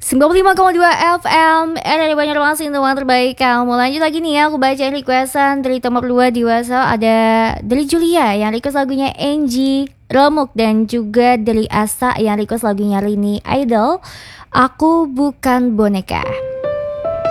95,2 FM RRI Banjarmasin, teman terbaik kamu. Lanjut lagi nih ya, aku bacain requestan dari teman berdua di WhatsApp. Ada dari Julia yang request lagunya Angie Remuk, dan juga dari Asa yang request lagunya Rini Idol, Aku Bukan Boneka.